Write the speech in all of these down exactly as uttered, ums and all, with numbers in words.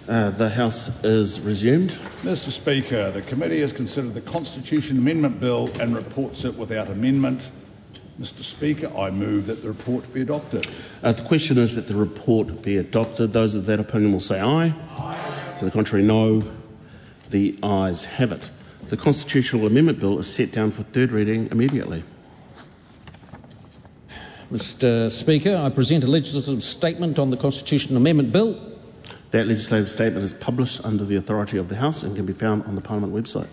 Uh, the House is resumed. Mister Speaker, the committee has considered the Constitution Amendment Bill and reports it without amendment. Mister Speaker, I move that the report be adopted. Uh, the question is that the report be adopted. Those of that opinion will say aye. Aye. To the contrary, no. The ayes have it. The Constitutional Amendment Bill is set down for third reading immediately. Mister Speaker, I present a legislative statement on the Constitutional Amendment Bill. That legislative statement is published under the authority of the House and can be found on the Parliament website.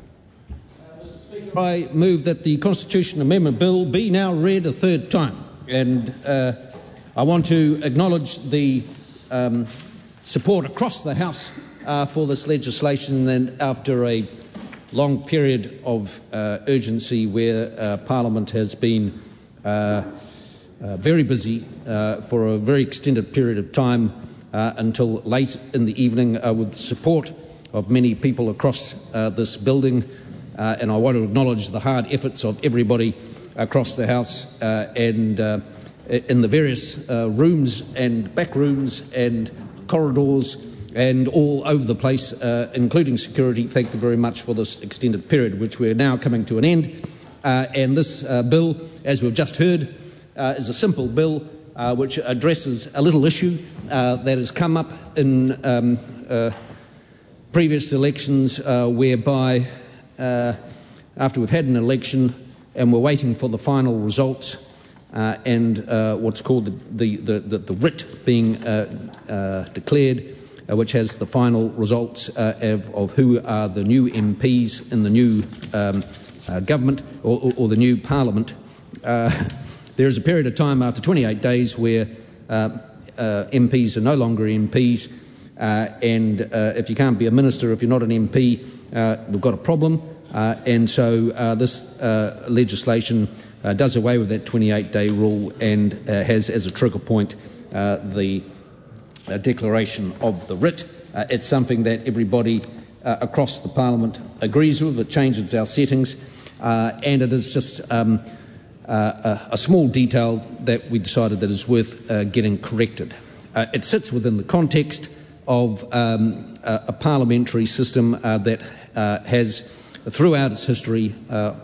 Uh, Mister Speaker, I move that the Constitutional Amendment Bill be now read a third time. And uh, I want to acknowledge the um, support across the House uh, for this legislation, and after a long period of uh, urgency where uh, Parliament has been uh, uh, very busy uh, for a very extended period of time, Uh, until late in the evening, uh, with the support of many people across uh, this building. Uh, and I want to acknowledge the hard efforts of everybody across the House uh, and uh, in the various uh, rooms and back rooms and corridors and all over the place, uh, including security. Thank you very much for this extended period, which we're now coming to an end. Uh, and this uh, bill, as we've just heard, uh, is a simple bill Uh, which addresses a little issue uh, that has come up in um, uh, previous elections, uh, whereby uh, after we've had an election and we're waiting for the final results uh, and uh, what's called the, the, the, the writ being uh, uh, declared, uh, which has the final results uh, of, of who are the new M Ps in the new um, uh, government or, or, or the new parliament. Uh, There is a period of time after twenty-eight days where uh, uh, M Ps are no longer M Ps, uh, and uh, if you can't be a minister, if you're not an M P, uh, we've got a problem. Uh, and so uh, this uh, legislation uh, does away with that twenty-eight day rule and uh, has as a trigger point uh, the uh, declaration of the writ. Uh, it's something that everybody uh, across the Parliament agrees with. It changes our settings, uh, and it is just Um, Uh, a, a small detail that we decided that is worth uh, getting corrected. Uh, it sits within the context of um, a, a parliamentary system uh, that uh, has, throughout its history, uh,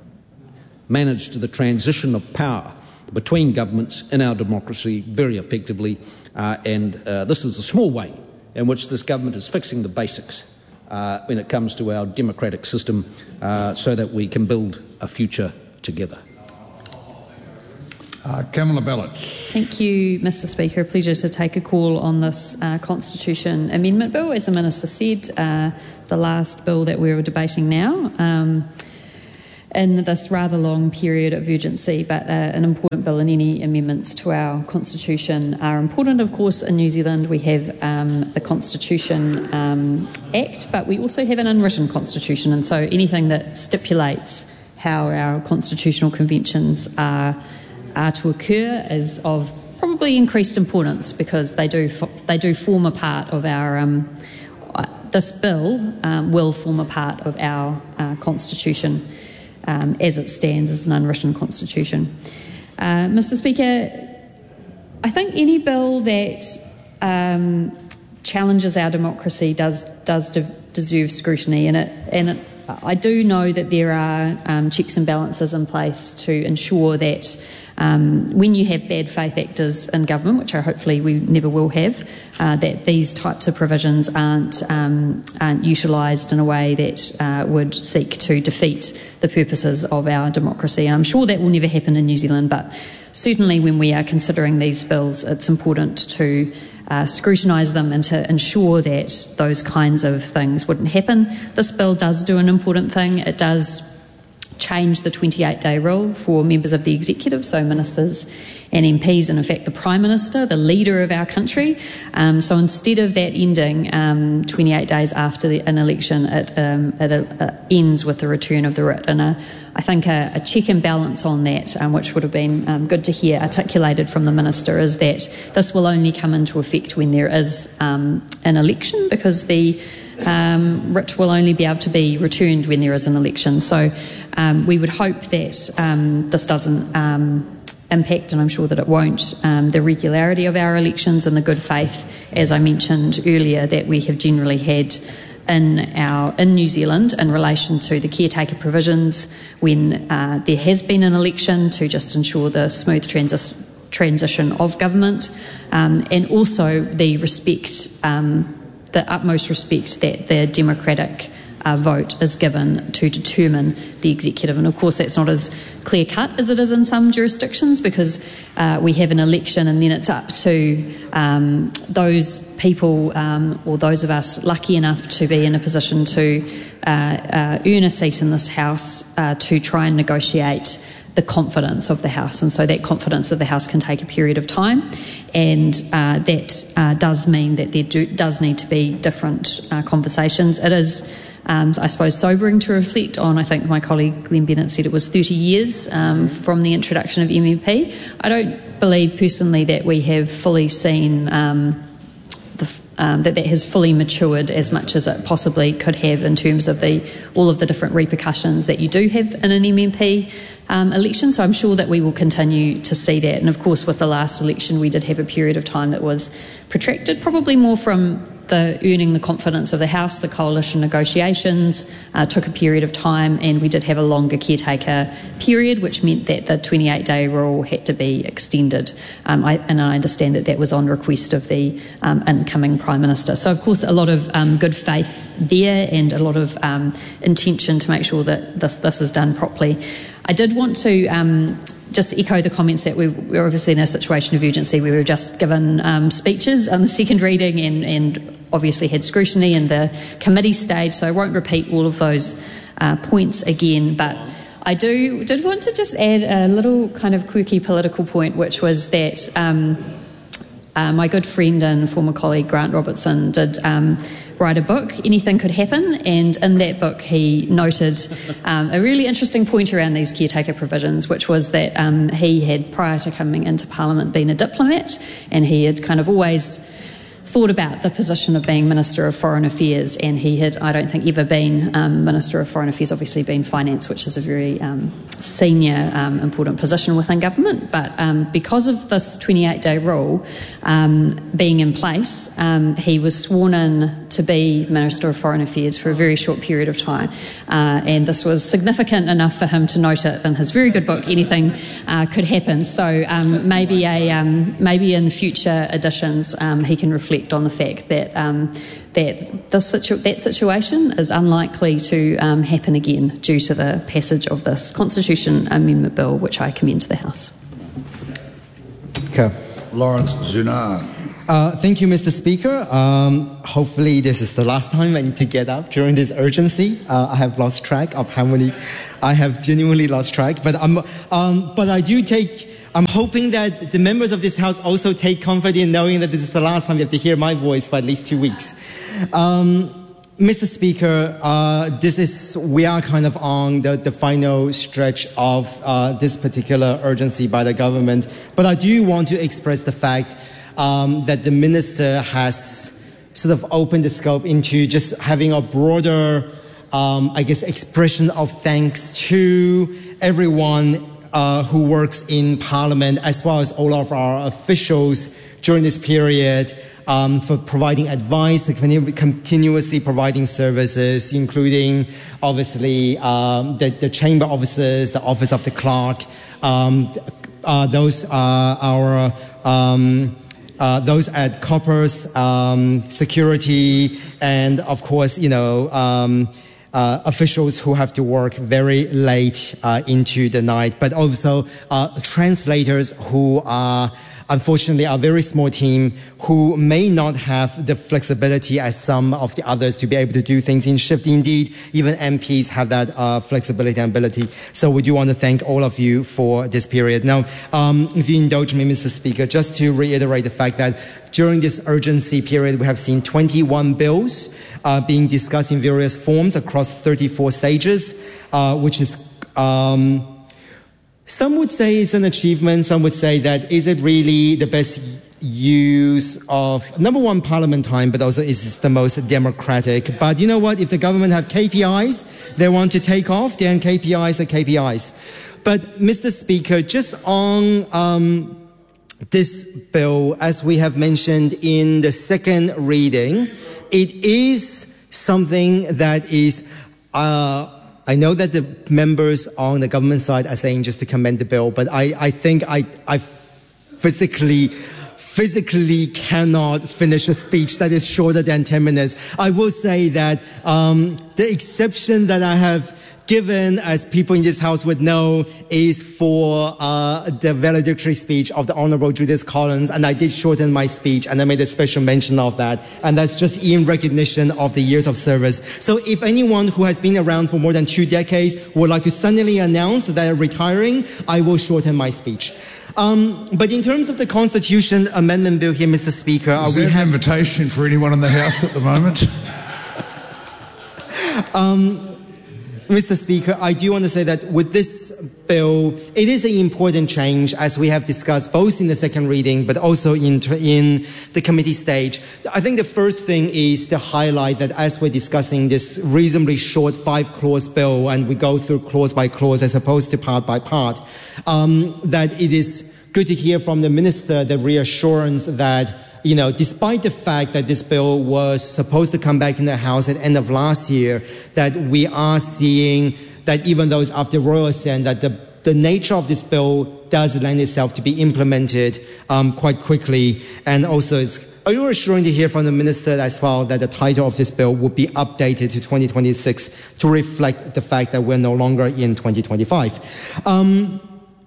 managed the transition of power between governments in our democracy very effectively, uh, and uh, this is a small way in which this government is fixing the basics uh, when it comes to our democratic system uh, so that we can build a future together. Uh, Kamala Ballard. Thank you, Mister Speaker. A pleasure to take a call on this uh, Constitution Amendment Bill. As the Minister said, uh, the last bill that we're debating now um, in this rather long period of urgency, but uh, an important bill, and any amendments to our Constitution are important. Of course, in New Zealand we have um, the Constitution um, Act, but we also have an unwritten Constitution, and so anything that stipulates how our constitutional conventions are are to occur is of probably increased importance, because they do they do form a part of our. Um, this bill um, will form a part of our uh, constitution um, as it stands as an unwritten constitution. Uh, Mister Speaker, I think any bill that um, challenges our democracy does does de- deserve scrutiny, and it and it, I do know that there are um, checks and balances in place to ensure that. Um, when you have bad faith actors in government, which I hopefully we never will have, uh, that these types of provisions aren't, um, aren't utilised in a way that uh, would seek to defeat the purposes of our democracy. I'm sure that will never happen in New Zealand, but certainly when we are considering these bills, it's important to uh, scrutinise them and to ensure that those kinds of things wouldn't happen. This bill does do an important thing. It does change the twenty-eight day rule for members of the executive, so ministers and M Ps, and in fact the Prime Minister, the leader of our country. Um, so instead of that ending um, twenty-eight days after the, an election, it, um, it uh, ends with the return of the writ. And a, I think a, a check and balance on that, um, which would have been um, good to hear articulated from the Minister, is that this will only come into effect when there is um, an election, because the Um, writ will only be able to be returned when there is an election. So um, we would hope that um, this doesn't um, impact, and I'm sure that it won't, um, the regularity of our elections and the good faith, as I mentioned earlier, that we have generally had in our in New Zealand in relation to the caretaker provisions when uh, there has been an election, to just ensure the smooth transi- transition of government, um, and also the respect, um, the utmost respect that the democratic uh, vote is given to determine the executive. And of course that's not as clear cut as it is in some jurisdictions, because uh, we have an election and then it's up to um, those people um, or those of us lucky enough to be in a position to uh, uh, earn a seat in this House uh, to try and negotiate the confidence of the House. And so that confidence of the House can take a period of time, and uh, that uh, does mean that there do, does need to be different uh, conversations. It is Um, I suppose sobering to reflect on. I think my colleague Glenn Bennett said it was thirty years um, from the introduction of M M P. I don't believe personally that we have fully seen um, the, um, that that has fully matured as much as it possibly could have in terms of the all of the different repercussions that you do have in an M M P um, election. So I'm sure that we will continue to see that. And of course, with the last election, we did have a period of time that was protracted, probably more from the earning the confidence of the House. The coalition negotiations uh, took a period of time, and we did have a longer caretaker period, which meant that the twenty-eight day rule had to be extended. Um, I, and I understand that that was on request of the um, incoming Prime Minister. So, of course, a lot of um, good faith there and a lot of um, intention to make sure that this, this is done properly. I did want to um, just echo the comments that we, we're obviously in a situation of urgency. We were just given um, speeches on the second reading and, and obviously had scrutiny in the committee stage, so I won't repeat all of those uh, points again, but I do did want to just add a little kind of quirky political point, which was that um, uh, my good friend and former colleague Grant Robertson did um, write a book, Anything Could Happen, and in that book he noted um, a really interesting point around these caretaker provisions, which was that um, he had, prior to coming into Parliament, been a diplomat, and he had kind of always thought about the position of being Minister of Foreign Affairs, and he had, I don't think, ever been um, Minister of Foreign Affairs, obviously been Finance, which is a very um, senior, um, important position within government. But um, because of this twenty-eight day rule um, being in place, um, he was sworn in to be Minister of Foreign Affairs for a very short period of time. Uh, and this was significant enough for him to note it in his very good book, Anything uh, Could Happen. So um, maybe, a, um, maybe in future editions um, he can reflect on the fact that um, that this situ- that situation is unlikely to um, happen again due to the passage of this Constitution Amendment Bill, which I commend to the House. Okay. Lawrence Zunard. Uh, thank you, Mister Speaker. Um, hopefully this is the last time I need to get up during this urgency. Uh, I have lost track of how many. I have genuinely lost track, but I'm. Um, but I do take. I'm hoping that the members of this House also take comfort in knowing that this is the last time you have to hear my voice for at least two weeks. Um, Mister Speaker, uh, this is, we are kind of on the, the final stretch of uh, this particular urgency by the government, but I do want to express the fact um, that the Minister has sort of opened the scope into just having a broader, um, I guess, expression of thanks to everyone Uh, who works in Parliament, as well as all of our officials during this period, um, for providing advice, continuously providing services, including obviously um, the, the chamber officers, the office of the clerk, um, uh, those are our um, uh, those at Coppers, um, security, and of course, you know. Um, Uh, officials who have to work very late uh, into the night, but also uh, translators who are unfortunately a very small team who may not have the flexibility as some of the others to be able to do things in shift. Indeed, even M Ps have that uh, flexibility and ability. So we do want to thank all of you for this period. Now, um, if you indulge me, Mister Speaker, just to reiterate the fact that during this urgency period, we have seen twenty-one bills Uh, being discussed in various forms across thirty-four stages, uh, which is, um, some would say it's an achievement, some would say that is it really the best use of, number one, Parliament time, but also is this the most democratic. But you know what, if the government have K P Is they want to take off, then K P Is are K P Is. But, Mister Speaker, just on um, this bill, as we have mentioned in the second reading, it is something that is, uh, I know that the members on the government side are saying just to commend the bill, but I, I think I, I physically, physically cannot finish a speech that is shorter than ten minutes. I will say that um, the exception that I have given, as people in this House would know, is for uh, the valedictory speech of the Honourable Judith Collins, and I did shorten my speech, and I made a special mention of that, and that's just in recognition of the years of service. So if anyone who has been around for more than two decades would like to suddenly announce that they're retiring, I will shorten my speech. Um, but in terms of the Constitution Amendment Bill here, Mister Speaker, uh, is we there have an invitation for anyone in the House at the moment? um, Mister Speaker, I do want to say that with this bill, it is an important change, as we have discussed both in the second reading but also in, in the committee stage. I think the first thing is to highlight that as we're discussing this reasonably short five-clause bill, and we go through clause by clause as opposed to part by part, um, that it is good to hear from the Minister the reassurance that, you know, despite the fact that this bill was supposed to come back in the House at the end of last year, that we are seeing that even though it's after royal assent, that the, the nature of this bill does lend itself to be implemented um, quite quickly. And also it's reassuring to hear from the Minister as well that the title of this bill would be updated to twenty twenty-six to reflect the fact that we're no longer in twenty twenty-five. Um,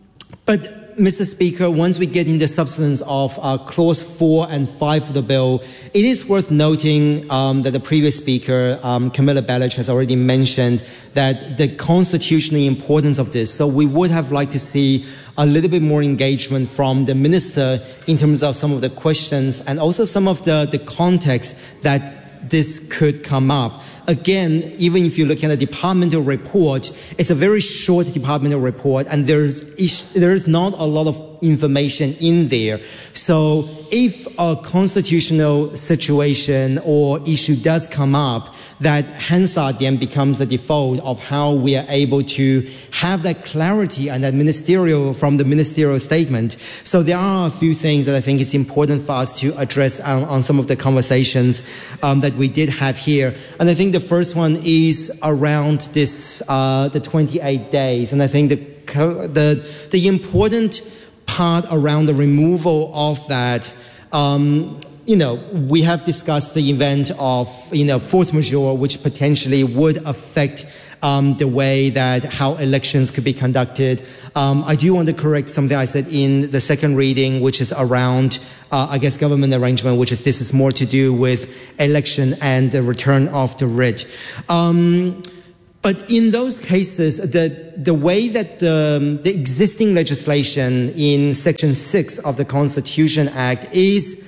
but Mister Speaker, once we get in the substance of uh, clause four and five of the bill, it is worth noting um, that the previous speaker, um, Camilla Bellich, has already mentioned that the constitutional importance of this. So we would have liked to see a little bit more engagement from the minister in terms of some of the questions and also some of the, the context that this could come up. Again, even if you look at a departmental report, it's a very short departmental report, and there's there's not a lot of information in there. So if a constitutional situation or issue does come up, that Hansard then becomes the default of how we are able to have that clarity and that ministerial from the ministerial statement. So there are a few things that I think is important for us to address on, on some of the conversations um, that we did have here. And I think the first one is around this, uh, the twenty-eight days. And I think the, the, the important part around the removal of that, um, you know, we have discussed the event of, you know, force majeure, which potentially would affect um, the way that how elections could be conducted. Um, I do want to correct something I said in the second reading, which is around, uh, I guess, government arrangement, which is this is more to do with election and the return of the writ. Um, But in those cases, the, the way that the, the existing legislation in Section six of the Constitution Act is,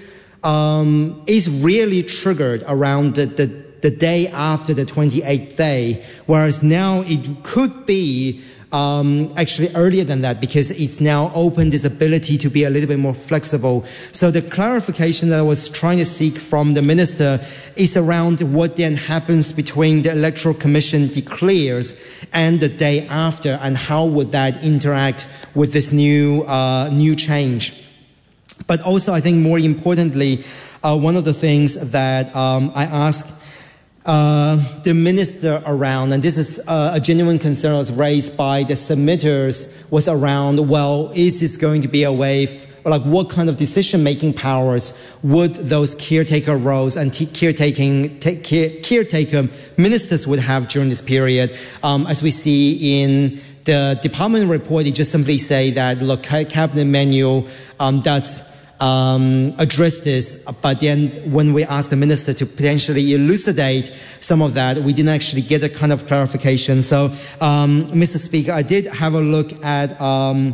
um, is really triggered around the, the, the day after the twenty-eighth day, whereas now it could be Um, actually earlier than that, because it's now opened this ability to be a little bit more flexible. So the clarification that I was trying to seek from the minister is around what then happens between the Electoral Commission declares and the day after, and how would that interact with this new uh, new change. But also, I think more importantly, uh, one of the things that um, I asked Uh, the minister around, and this is uh, a genuine concern was raised by the submitters, was around, well, is this going to be a way, f- like what kind of decision-making powers would those caretaker roles and t- caretaking, t- care- caretaker ministers would have during this period? Um, as we see in the department report, they just simply say that, look, cabinet manual um, does Um, address this, but then when we asked the minister to potentially elucidate some of that, we didn't actually get a kind of clarification. So, um, Mister Speaker, I did have a look at um,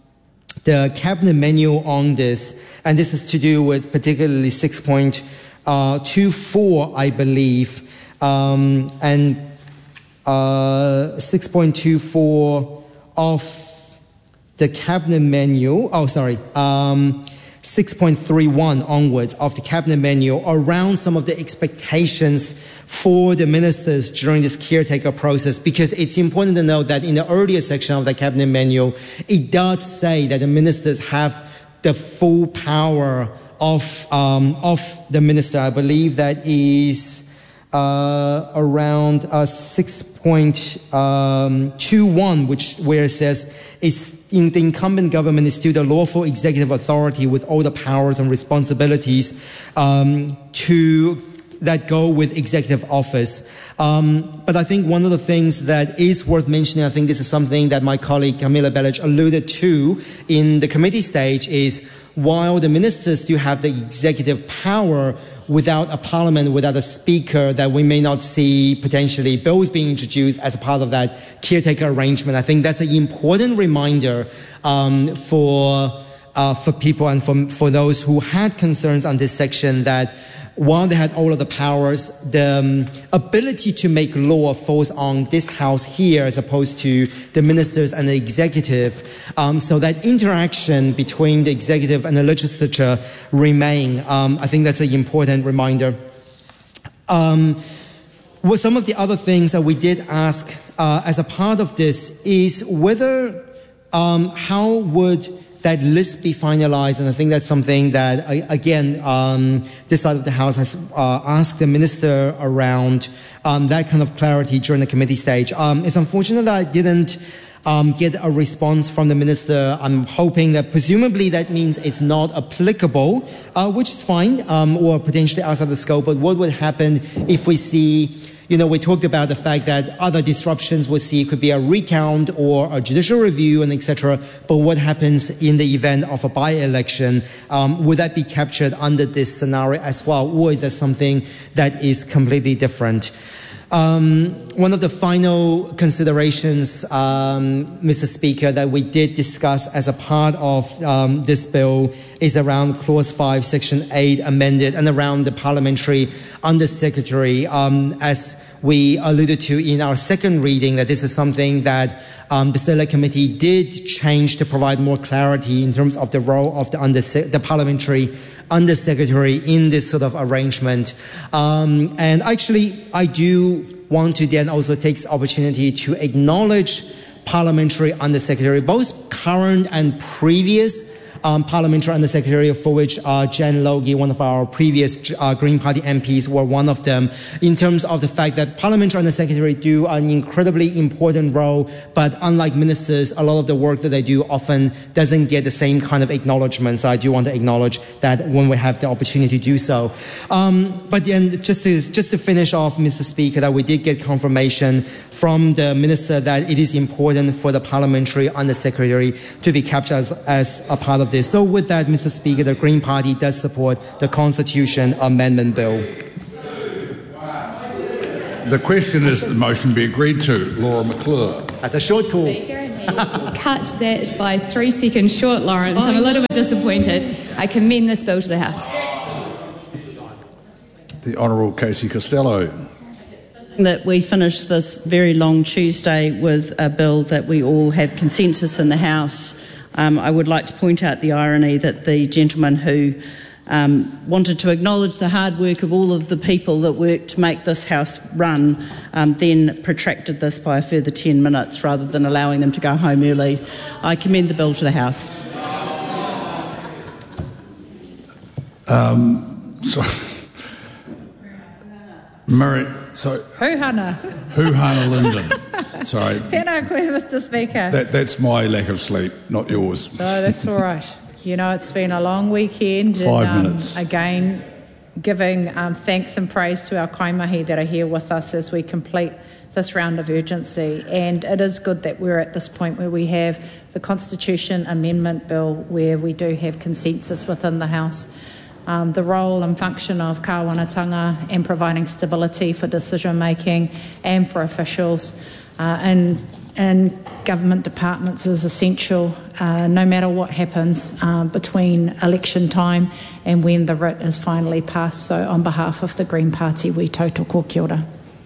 the cabinet manual on this, and this is to do with particularly six point two four, I believe, um, and uh, six point two four of the cabinet manual. Oh, sorry. Um, six point three one onwards of the Cabinet Manual around some of the expectations for the ministers during this caretaker process, because it's important to note that in the earlier section of the Cabinet Manual, it does say that the ministers have the full power of, um, of the minister. I believe that is uh, around uh, six point two one, which where it says it's in the incumbent government is still the lawful executive authority with all the powers and responsibilities um, to that go with executive office. Um, but I think one of the things that is worth mentioning, I think this is something that my colleague Camilla Bellich alluded to in the committee stage, is while the ministers do have the executive power, without a parliament, without a speaker, that we may not see potentially bills being introduced as a part of that caretaker arrangement. I think that's an important reminder um, for uh, for people and for, for those who had concerns on this section, that while they had all of the powers, the um, ability to make law falls on this house here as opposed to the ministers and the executive. Um, so that interaction between the executive and the legislature remain. Um, I think that's an important reminder. Um, well, some of the other things that we did ask uh, as a part of this is whether, um, how would that list be finalized, and I think that's something that, again, um, this side of the House has uh, asked the minister around um, that kind of clarity during the committee stage. Um, it's unfortunate that I didn't um, get a response from the minister. I'm hoping that presumably that means it's not applicable, uh, which is fine, um, or potentially outside the scope. But what would happen if we see, you know, we talked about the fact that other disruptions we'll see could be a recount or a judicial review and et cetera. But what happens in the event of a by-election? Um, would that be captured under this scenario as well? Or is that something that is completely different? Um, one of the final considerations, um, Mister Speaker, that we did discuss as a part of um, this bill is around Clause five, Section eight amended, and around the parliamentary undersecretary. Um, as we alluded to in our second reading, that this is something that um, the Select Committee did change to provide more clarity in terms of the role of the, underse- the parliamentary undersecretary in this sort of arrangement. Um, and actually, I do want to then also take this opportunity to acknowledge parliamentary undersecretary, both current and previous um, parliamentary undersecretary, for which uh, Jen Logie, one of our previous uh, Green Party M Ps, were one of them, in terms of the fact that parliamentary undersecretary do an incredibly important role, but unlike ministers, a lot of the work that they do often doesn't get the same kind of acknowledgement. So I do want to acknowledge that when we have the opportunity to do so. Um, but then just to, just to finish off, Mister Speaker, that we did get confirmation from the minister that it is important for the parliamentary undersecretary to be captured as, as a part of this. So with that, Mister Speaker, the Green Party does support the Constitution Amendment Bill. The question is that the motion be agreed to. Laura McClure. That's a short call. Cut that by three seconds short, Lawrence. I'm a little bit disappointed. I commend this bill to the House. The Honourable Casey Costello. That we finish this very long Tuesday with a bill that we all have consensus in the House. Um, I would like to point out the irony that the gentleman who um, wanted to acknowledge the hard work of all of the people that worked to make this House run um, then protracted this by a further ten minutes rather than allowing them to go home early. I commend the bill to the House. Um, sorry. Murray, sorry. Huhana. Huhana Linden. Sorry. Tēnā koe, Mister Speaker. That, that's my lack of sleep, not yours. No, that's all right. You know, it's been a long weekend. Five and, um, minutes. Again, giving um, thanks and praise to our kaimahi that are here with us as we complete this round of urgency. And it is good that we're at this point where we have the Constitution Amendment Bill where we do have consensus within the House. Um, the role and function of kāwanatanga and providing stability for decision making and for officials uh, and, and government departments is essential uh, no matter what happens uh, between election time and when the writ is finally passed. So on behalf of the Green Party, we tautoko kia ora.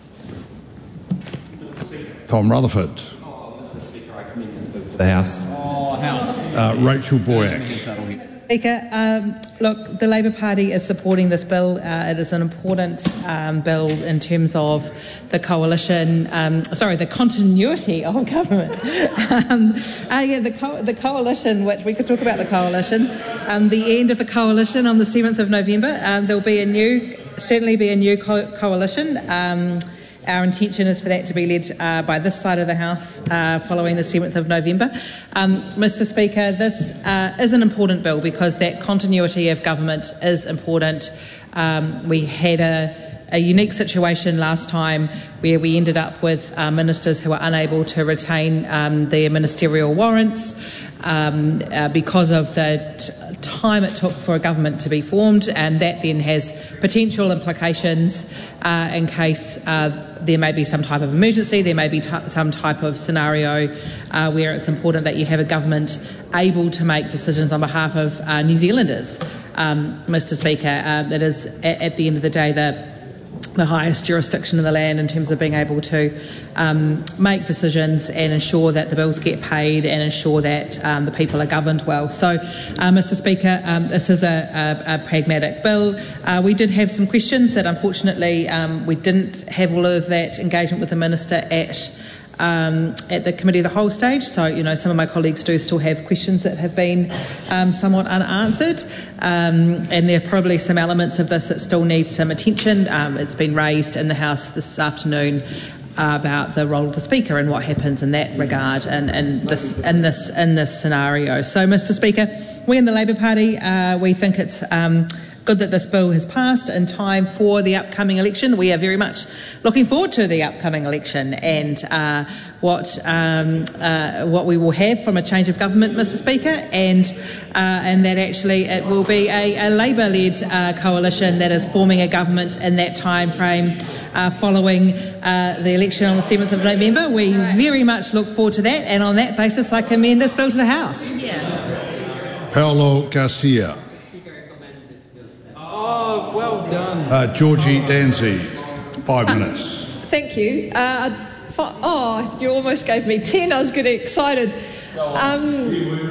Tom Rutherford. Oh, Mister Speaker, I commend this bill to the House. Oh, House. Uh, Rachel Boyack. Speaker, um, look, the Labour Party is supporting this bill. Uh, it is an important um, bill in terms of the coalition, um, sorry, the continuity of government. um, uh, yeah, the, co- the coalition, which we could talk about the coalition, um, the end of the coalition on the seventh of November. Um, there will be a new, certainly be a new co- coalition. Um, Our intention is for that to be led uh, by this side of the House uh, following the seventh of November. Um, Mr Speaker, this uh, is an important bill because that continuity of government is important. Um, we had a, a unique situation last time where we ended up with uh, ministers who were unable to retain um, their ministerial warrants um, uh, because of the t- time it took for a government to be formed, and that then has potential implications uh, in case uh, there may be some type of emergency, there may be t- some type of scenario uh, where it's important that you have a government able to make decisions on behalf of uh, New Zealanders. Um, Mr Speaker, uh, that is at, at the end of the day the the highest jurisdiction in the land in terms of being able to um, make decisions and ensure that the bills get paid and ensure that um, the people are governed well. So, uh, Mr Speaker, um, this is a, a, a pragmatic bill. Uh, we did have some questions that unfortunately um, we didn't have all of that engagement with the Minister at Um, at the Committee of the Whole stage. So, you know, some of my colleagues do still have questions that have been um, somewhat unanswered, um, and there are probably some elements of this that still need some attention. Um, it's been raised in the House this afternoon uh, about the role of the Speaker and what happens in that regard and, and this in this in this scenario. So, Mr Speaker, we in the Labour Party uh, we think it's um, good that this bill has passed in time for the upcoming election. We are very much looking forward to the upcoming election and uh, what um, uh, what we will have from a change of government, Mr Speaker, and uh, and that actually it will be a, a Labour-led uh, coalition that is forming a government in that time frame uh, following uh, the election on the seventh of November. We very much look forward to that, and on that basis I commend this bill to the House. Yeah. Paolo Garcia. Oh, well done. Uh, Georgie Danzi, five um, minutes. Thank you. Uh, for, oh, you almost gave me ten. I was getting excited. Um,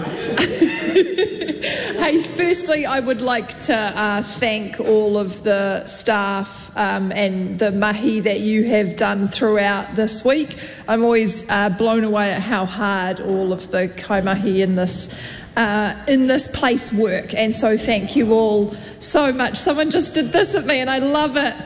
hey, firstly, I would like to uh, thank all of the staff um, and the mahi that you have done throughout this week. I'm always uh, blown away at how hard all of the kaimahi in this Uh, in this place work, and so thank you all so much. Someone just did this at me and I love it.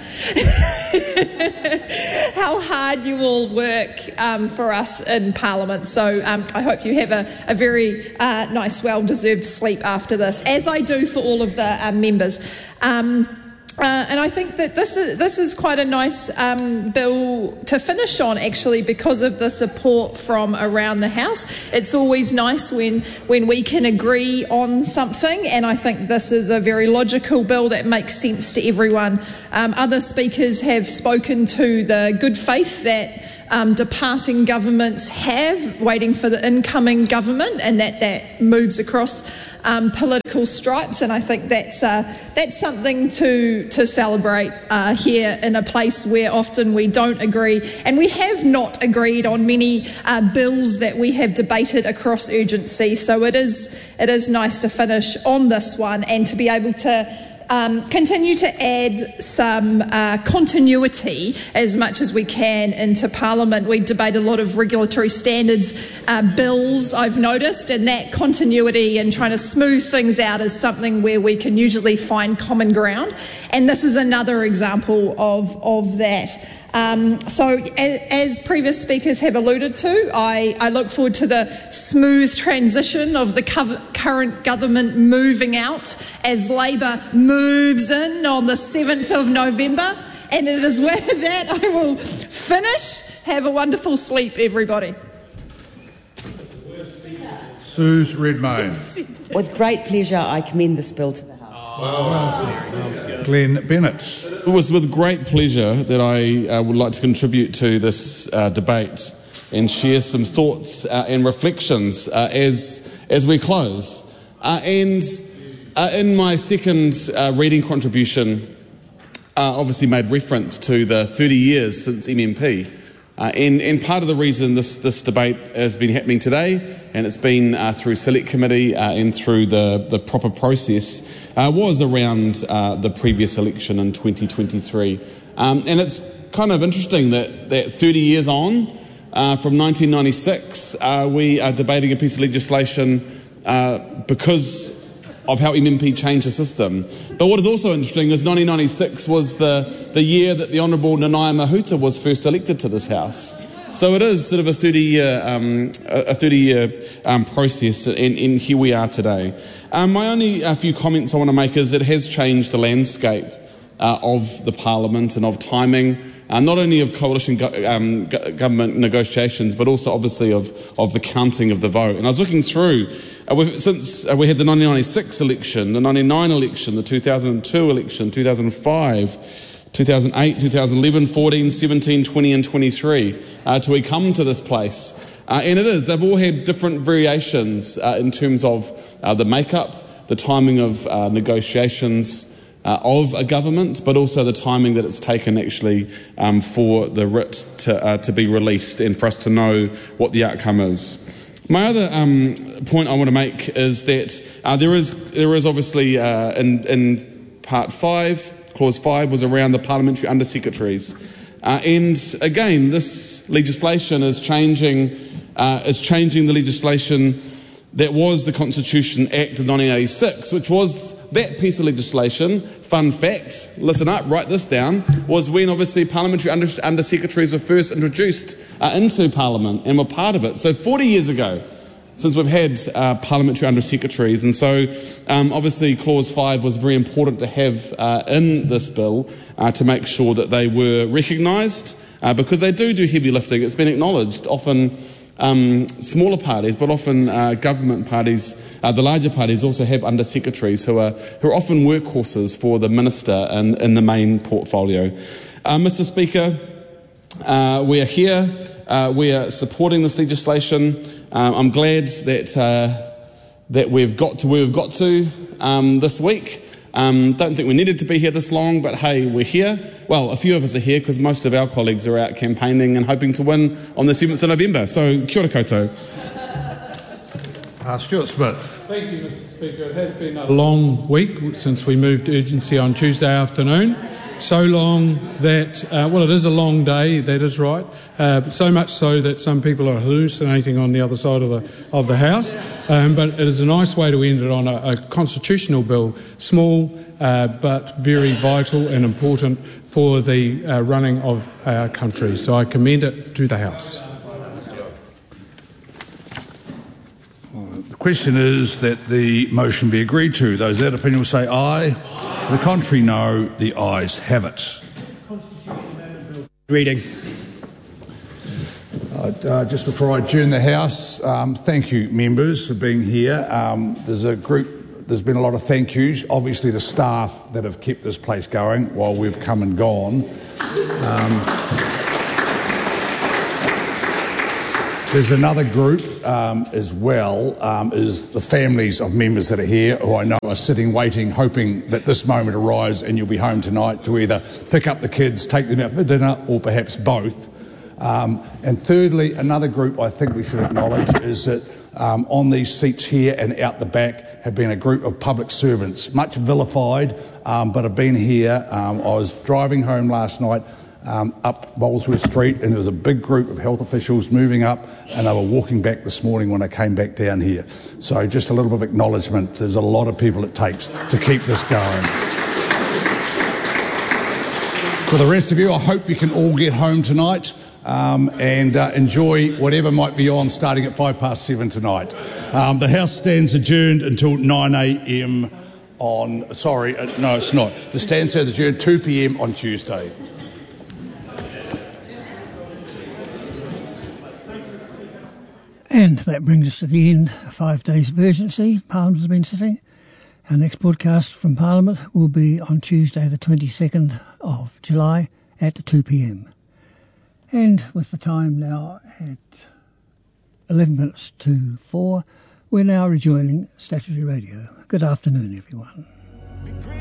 How hard you all work um, for us in Parliament. So um, I hope you have a, a very uh, nice, well-deserved sleep after this, as I do for all of the uh, members. Um, Uh, and I think that this is this is quite a nice um, bill to finish on, actually, because of the support from around the House. It's always nice when when we can agree on something, and I think this is a very logical bill that makes sense to everyone. Um, other speakers have spoken to the good faith that Um, departing governments have waiting for the incoming government, and that that moves across um, political stripes, and I think that's uh, that's something to to celebrate uh, here in a place where often we don't agree, and we have not agreed on many uh, bills that we have debated across urgency. So it is it is nice to finish on this one and to be able to Um, continue to add some uh, continuity as much as we can into Parliament. We debate a lot of regulatory standards uh, bills, I've noticed, and that continuity and trying to smooth things out is something where we can usually find common ground, and this is another example of, of that. Um, so, as, as previous speakers have alluded to, I, I look forward to the smooth transition of the co- current government moving out as Labor moves in on the seventh of November. And it is with that I will finish. Have a wonderful sleep, everybody. Suze Redmayne. With great pleasure, I commend this bill to the House. Wow. Glenn Bennett. It was with great pleasure that I uh, would like to contribute to this uh, debate and share some thoughts uh, and reflections uh, as as we close. Uh, and uh, in my second uh, reading contribution, uh, obviously made reference to the thirty years since M M P, Uh, and, and part of the reason this, this debate has been happening today, and it's been uh, through Select Committee uh, and through the, the proper process, uh, was around uh, the previous election in twenty twenty-three. Um, and it's kind of interesting that, that thirty years on, uh, from nineteen ninety-six, uh, we are debating a piece of legislation uh, because of how M M P changed the system. But what is also interesting is nineteen ninety-six was the, the year that the Honourable Nanaia Mahuta was first elected to this House. So it is sort of a thirty-year um, a thirty-year um, process, and, and here we are today. Um, my only uh, few comments I want to make is it has changed the landscape uh, of the Parliament and of timing, uh, not only of coalition go- um, go- government negotiations, but also obviously of, of the counting of the vote. And I was looking through, uh, we've, since uh, we had the nineteen ninety-six election, the ninety-nine election, the two thousand two election, two thousand five, two thousand eight, two thousand eleven, fourteen, seventeen, twenty and twenty-three, uh, till we come to this place. Uh, and it is, they've all had different variations uh, in terms of uh, the makeup, the timing of uh, negotiations uh, of a government, but also the timing that it's taken actually um, for the writ to, uh, to be released and for us to know what the outcome is. My other um, point I want to make is that uh, there is there is obviously uh, in, in part five, clause five was around the parliamentary undersecretaries. Uh, and again, this legislation is changing, uh, is changing the legislation that was the Constitution Act of nineteen eighty-six, which was that piece of legislation. Fun fact, listen up, write this down, was when obviously parliamentary under, undersecretaries were first introduced uh, into Parliament and were part of it. So forty years ago, since we've had uh, parliamentary undersecretaries, and so um, obviously clause five was very important to have uh, in this bill uh, to make sure that they were recognised uh, because they do do heavy lifting. It's been acknowledged. Often um, smaller parties, but often uh, government parties, uh, the larger parties also have undersecretaries who are who are often workhorses for the minister in, in the main portfolio. Uh, Mister Speaker, uh, we are here. Uh, we are supporting this legislation. Um, I'm glad that uh, that we've got to where we've got to um, this week. Um, don't think we needed to be here this long, but hey, we're here. Well, a few of us are here because most of our colleagues are out campaigning and hoping to win on the seventh of November. So, kia ora koutou. Uh, Stuart Smith. Thank you, Mister Speaker. It has been a long week since we moved urgency on Tuesday afternoon. So long that, uh, well, it is a long day, that is right, uh, but so much so that some people are hallucinating on the other side of the of the House. Um, but it is a nice way to end it on a, a constitutional bill, small uh, but very vital and important for the uh, running of our country. So I commend it to the House. The question is that the motion be agreed to. Those of that opinion will say aye. To the contrary, no. The ayes have it. Reading. Uh, uh, just before I adjourn the House, um, thank you, members, for being here. Um, there's a group. There's been a lot of thank yous. Obviously, the staff that have kept this place going while we've come and gone. Um, There's another group um, as well, um, is the families of members that are here who I know are sitting waiting, hoping that this moment arrives and you'll be home tonight to either pick up the kids, take them out for dinner, or perhaps both. Um, and thirdly, another group I think we should acknowledge is that um, on these seats here and out the back have been a group of public servants, much vilified, um, but have been here. Um, I was driving home last night Um, up Molesworth Street, and there was a big group of health officials moving up, and they were walking back this morning when I came back down here. So just a little bit of acknowledgement. There's a lot of people it takes to keep this going. For the rest of you, I hope you can all get home tonight um, and uh, enjoy whatever might be on starting at five past seven tonight. Um, the House stands adjourned until nine a.m. on, sorry, uh, no it's not. The stand stands adjourned two p.m. on Tuesday. And that brings us to the end of five days of urgency. Parliament has been sitting. Our next broadcast from Parliament will be on Tuesday the twenty-second of July at two p.m. And with the time now at eleven minutes to four, we're now rejoining Statutory Radio. Good afternoon, everyone.